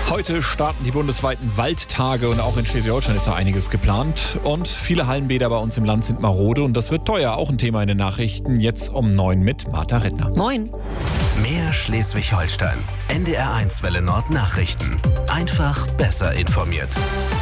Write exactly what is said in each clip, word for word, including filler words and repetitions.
Heute starten die bundesweiten Waldtage und auch in Schleswig-Holstein ist da einiges geplant. Und viele Hallenbäder bei uns im Land sind marode und das wird teuer. Auch ein Thema in den Nachrichten. Jetzt um neun mit Martha Rettner. Moin. Mehr Schleswig-Holstein. N D R eins Welle Nord Nachrichten. Einfach besser informiert.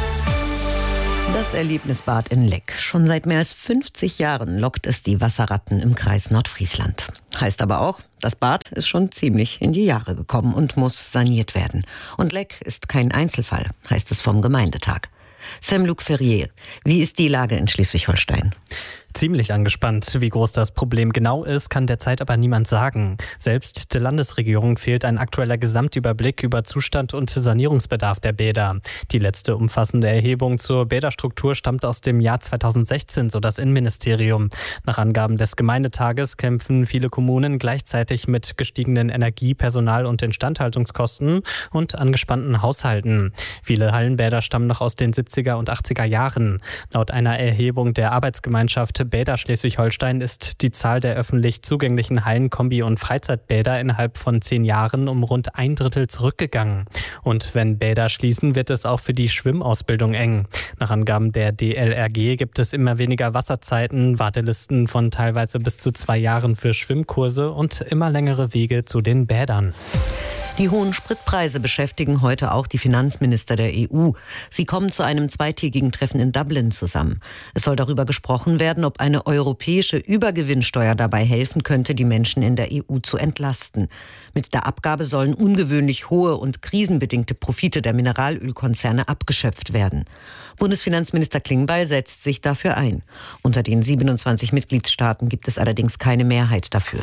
Das Erlebnisbad in Leck. Schon seit mehr als fünfzig Jahren lockt es die Wasserratten im Kreis Nordfriesland. Heißt aber auch, das Bad ist schon ziemlich in die Jahre gekommen und muss saniert werden. Und Leck ist kein Einzelfall, heißt es vom Gemeindetag. Saint-Luc Ferrier, wie ist die Lage in Schleswig-Holstein? Ziemlich angespannt. Wie groß das Problem genau ist, kann derzeit aber niemand sagen. Selbst der Landesregierung fehlt ein aktueller Gesamtüberblick über Zustand und Sanierungsbedarf der Bäder. Die letzte umfassende Erhebung zur Bäderstruktur stammt aus dem Jahr zweitausendsechzehn, so das Innenministerium. Nach Angaben des Gemeindetages kämpfen viele Kommunen gleichzeitig mit gestiegenen Energie-, Personal- und Instandhaltungskosten und angespannten Haushalten. Viele Hallenbäder stammen noch aus den siebziger und achtziger Jahren. Laut einer Erhebung der Arbeitsgemeinschaft Bäder Schleswig-Holstein ist die Zahl der öffentlich zugänglichen Hallen-, Kombi- und Freizeitbäder innerhalb von zehn Jahren um rund ein Drittel zurückgegangen. Und wenn Bäder schließen, wird es auch für die Schwimmausbildung eng. Nach Angaben der D L R G gibt es immer weniger Wasserzeiten, Wartelisten von teilweise bis zu zwei Jahren für Schwimmkurse und immer längere Wege zu den Bädern. Die hohen Spritpreise beschäftigen heute auch die Finanzminister der E U. Sie kommen zu einem zweitägigen Treffen in Dublin zusammen. Es soll darüber gesprochen werden, ob eine europäische Übergewinnsteuer dabei helfen könnte, die Menschen in der E U zu entlasten. Mit der Abgabe sollen ungewöhnlich hohe und krisenbedingte Profite der Mineralölkonzerne abgeschöpft werden. Bundesfinanzminister Klingbeil setzt sich dafür ein. Unter den siebenundzwanzig Mitgliedstaaten gibt es allerdings keine Mehrheit dafür.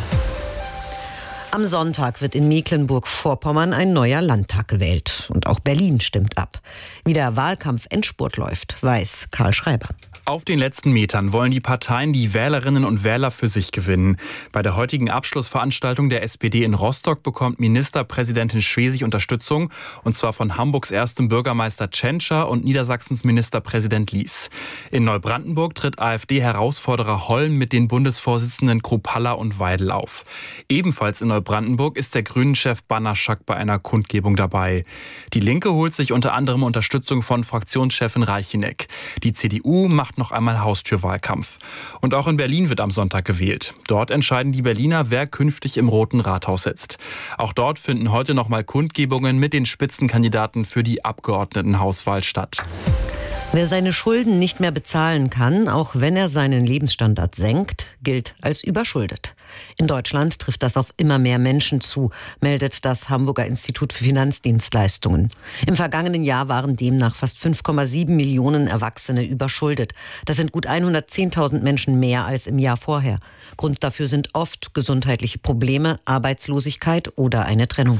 Am Sonntag wird in Mecklenburg-Vorpommern ein neuer Landtag gewählt. Und auch Berlin stimmt ab. Wie der Wahlkampf Endspurt läuft, weiß Karl Schreiber. Auf den letzten Metern wollen die Parteien die Wählerinnen und Wähler für sich gewinnen. Bei der heutigen Abschlussveranstaltung der S P D in Rostock bekommt Ministerpräsidentin Schwesig Unterstützung. Und zwar von Hamburgs erstem Bürgermeister Tschentscher und Niedersachsens Ministerpräsident Lies. In Neubrandenburg tritt AfD-Herausforderer Holm mit den Bundesvorsitzenden Kruppalla und Weidel auf. Ebenfalls in Neubrandenburg ist der Grünen-Chef Banaschak bei einer Kundgebung dabei. Die Linke holt sich unter anderem Unterstützung von Fraktionschefin Reicheneck. Die C D U macht noch einmal Haustürwahlkampf. Und auch in Berlin wird am Sonntag gewählt. Dort entscheiden die Berliner, wer künftig im Roten Rathaus sitzt. Auch dort finden heute noch mal Kundgebungen mit den Spitzenkandidaten für die Abgeordnetenhauswahl statt. Wer seine Schulden nicht mehr bezahlen kann, auch wenn er seinen Lebensstandard senkt, gilt als überschuldet. In Deutschland trifft das auf immer mehr Menschen zu, meldet das Hamburger Institut für Finanzdienstleistungen. Im vergangenen Jahr waren demnach fast fünf Komma sieben Millionen Erwachsene überschuldet. Das sind gut hundertzehntausend Menschen mehr als im Jahr vorher. Grund dafür sind oft gesundheitliche Probleme, Arbeitslosigkeit oder eine Trennung.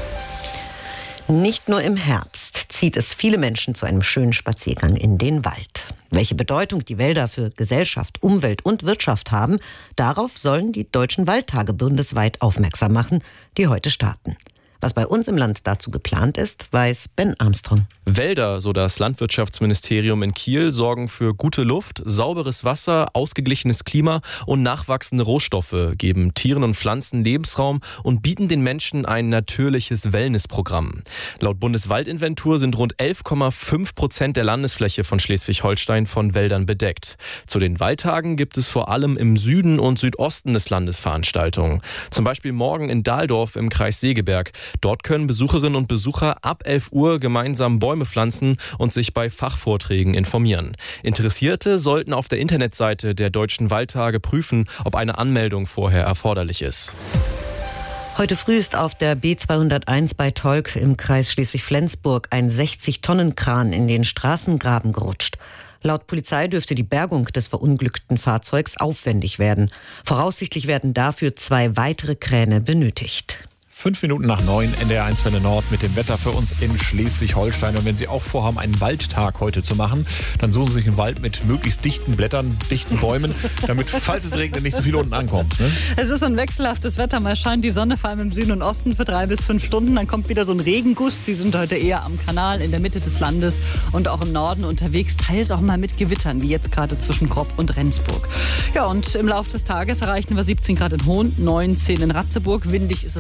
Nicht nur im Herbst zieht es viele Menschen zu einem schönen Spaziergang in den Wald. Welche Bedeutung die Wälder für Gesellschaft, Umwelt und Wirtschaft haben, darauf sollen die Deutschen Waldtage bundesweit aufmerksam machen, die heute starten. Was bei uns im Land dazu geplant ist, weiß Ben Armstrong. Wälder, so das Landwirtschaftsministerium in Kiel, sorgen für gute Luft, sauberes Wasser, ausgeglichenes Klima und nachwachsende Rohstoffe, geben Tieren und Pflanzen Lebensraum und bieten den Menschen ein natürliches Wellnessprogramm. Laut Bundeswaldinventur sind rund elf Komma fünf Prozent der Landesfläche von Schleswig-Holstein von Wäldern bedeckt. Zu den Waldtagen gibt es vor allem im Süden und Südosten des Landes Veranstaltungen. Zum Beispiel morgen in Dahldorf im Kreis Segeberg. Dort können Besucherinnen und Besucher ab elf Uhr gemeinsam Bäume pflanzen und sich bei Fachvorträgen informieren. Interessierte sollten auf der Internetseite der Deutschen Waldtage prüfen, ob eine Anmeldung vorher erforderlich ist. Heute früh ist auf der B zweihunderteins bei Tolk im Kreis Schleswig-Flensburg ein sechzig Tonnen Kran in den Straßengraben gerutscht. Laut Polizei dürfte die Bergung des verunglückten Fahrzeugs aufwendig werden. Voraussichtlich werden dafür zwei weitere Kräne benötigt. Fünf Minuten nach neun, N D R eins Welle Nord mit dem Wetter für uns in Schleswig-Holstein. Und wenn Sie auch vorhaben, einen Waldtag heute zu machen, dann suchen Sie sich einen Wald mit möglichst dichten Blättern, dichten Bäumen, damit, falls es regnet, nicht so viel unten ankommt. Ne? Es ist ein wechselhaftes Wetter. Mal scheint die Sonne, vor allem im Süden und Osten, für drei bis fünf Stunden. Dann kommt wieder so ein Regenguss. Sie sind heute eher am Kanal in der Mitte des Landes und auch im Norden unterwegs. Teils auch mal mit Gewittern, wie jetzt gerade zwischen Kropp und Rendsburg. Ja, und im Laufe des Tages erreichen wir siebzehn Grad in Hohn, neunzehn in Ratzeburg. Windig ist es auch noch.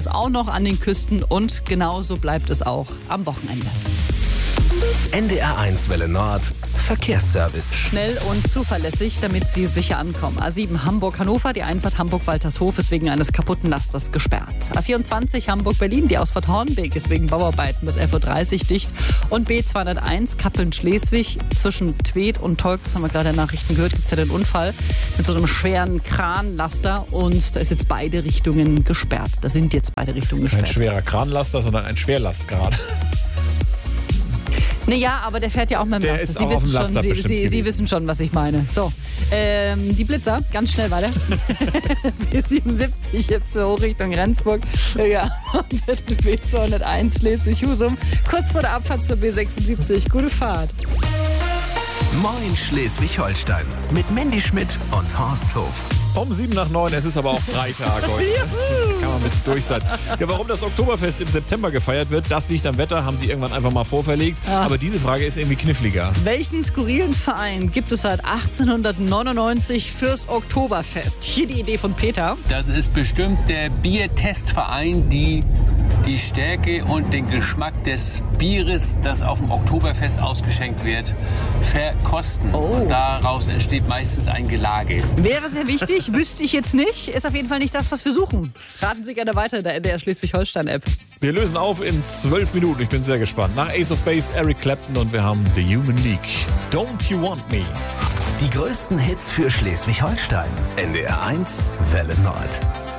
an den Küsten und genauso bleibt es auch am Wochenende. N D R eins Welle Nord Verkehrsservice. Schnell und zuverlässig, damit Sie sicher ankommen. A sieben Hamburg-Hannover, die Einfahrt Hamburg-Waltershof ist wegen eines kaputten Lasters gesperrt. A vierundzwanzig Hamburg-Berlin, die Ausfahrt Hornbeek ist wegen Bauarbeiten bis elf Uhr dreißig dicht. Und B zweihunderteins Kappeln-Schleswig zwischen Tweed und Tolk, das haben wir gerade in den Nachrichten gehört, gibt es ja den Unfall mit so einem schweren Kranlaster und da ist jetzt beide Richtungen gesperrt. Da sind jetzt beide Richtungen gesperrt. Kein schwerer Kranlaster, sondern ein Schwerlastgrad. Naja, aber der fährt ja auch mit dem Der Laster. ist Sie, auch auf wissen dem schon, Laster Sie, bestimmt Sie, Sie gewesen. wissen schon, was ich meine. So, ähm, die Blitzer, ganz schnell weiter. B siebenundsiebzig jetzt so hoch Richtung Rendsburg. Ja, B zweihunderteins Schleswig-Husum. Kurz vor der Abfahrt zur B sechsundsiebzig. Gute Fahrt. Moin Schleswig-Holstein mit Mandy Schmidt und Horst Hof. Um sieben nach neun, es ist aber auch Freitag heute. Da kann man ein bisschen durch sein. Ja, warum das Oktoberfest im September gefeiert wird, das liegt am Wetter, haben sie irgendwann einfach mal vorverlegt. Ah. Aber diese Frage ist irgendwie kniffliger. Welchen skurrilen Verein gibt es seit achtzehnhundertneunundneunzig fürs Oktoberfest? Hier die Idee von Peter. Das ist bestimmt der Biertestverein, die die Stärke und den Geschmack des Bieres, das auf dem Oktoberfest ausgeschenkt wird, verkosten. Oh. Und daraus entsteht meistens ein Gelage. Wäre sehr wichtig, wüsste ich jetzt nicht. Ist auf jeden Fall nicht das, was wir suchen. Raten Sie gerne weiter in der N D R Schleswig-Holstein-App. Wir lösen auf in zwölf Minuten. Ich bin sehr gespannt. Nach Ace of Base, Eric Clapton und wir haben The Human League. Don't You Want Me? Die größten Hits für Schleswig-Holstein. N D R eins Welle Nord.